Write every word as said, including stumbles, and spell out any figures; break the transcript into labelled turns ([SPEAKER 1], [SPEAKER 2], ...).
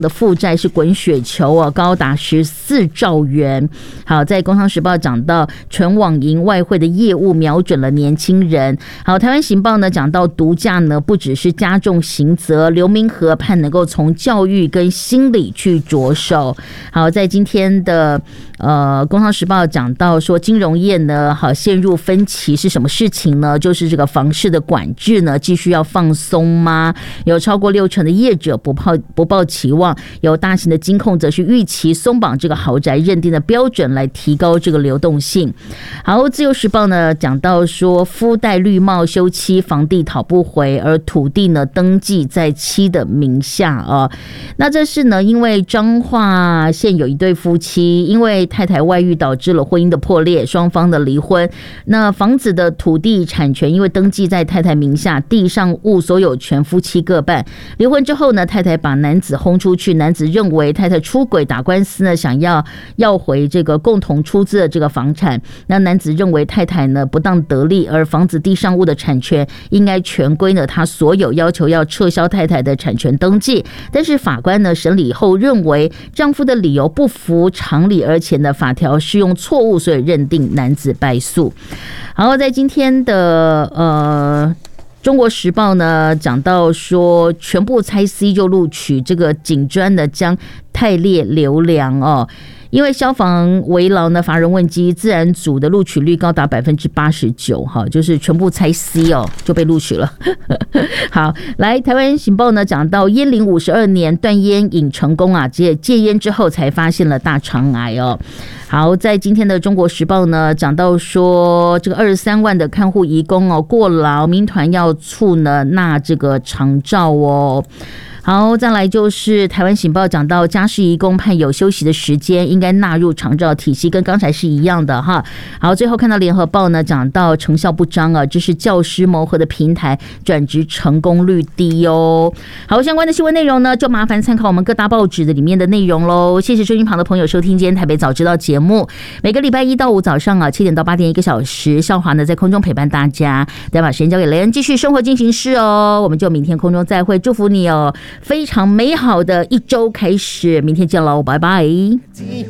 [SPEAKER 1] 的负债是滚雪球哦，高达十四兆元。好，在《工商时报》讲到纯网银外汇的业务瞄准了年轻人。好，《台湾行报》呢讲到毒驾呢不只是加重刑责，刘明和盼能够从教育跟心理去着手。好，在今天的呃《工商时报》讲到说金融业呢好陷入分歧是什么事情呢？就是这个房市的管制呢继续要放松吗？有超过六成的业者不抱不抱期望。有大型的金控则是预期松绑这个豪宅认定的标准来提高这个流动性。好，自由时报呢讲到说夫戴绿帽休妻，房地讨不回，而土地呢登记在妻的名下啊。那这是呢因为彰化县有一对夫妻，因为太太外遇导致了婚姻的破裂，双方的离婚。那房子的土地产权因为登记在太太名下，地上物所有权夫妻各半。离婚之后呢，太太把男子轰出去，男子认为太太出轨，打官司呢想要要回这个共同出资的这个房产。那男子认为太太呢不当得利，而房子地上物的产权应该全归呢他所有，要求要撤销太太的产权登记。但是法官呢审理后认为丈夫的理由不符常理，而且呢法条适用错误，所以认定男子败诉。好，在今天的呃中国时报呢讲到说全部猜 C 就录取，这个警专呢将汰劣留良哦。因为消防围牢呢，乏人问津，自然组的录取率高达百分之八十九，哈，就是全部猜 C 哦，就被录取了。好，来台湾行报呢讲到烟龄五十二年断烟瘾成功啊，戒戒烟之后才发现了大肠癌哦。好，在今天的中国时报呢讲到说这个二十三万的看护移工哦过劳，民团要促呢纳这个长照哦。好，再来就是台湾醒报讲到家事移工判有休息的时间应该纳入长照体系，跟刚才是一样的哈。好，最后看到联合报呢讲到成效不彰啊，这是教师谋合的平台转职成功率低哦。好，相关的新闻内容呢就麻烦参考我们各大报纸的里面的内容喽。谢谢收音旁的朋友收听今天台北早知道节目，每个礼拜一到五早上啊七点到八点一个小时，少华呢在空中陪伴大家，再把时间交给雷恩继续生活进行式哦。我们就明天空中再会，祝福你哦。非常美好的一周开始，明天见喽，拜拜。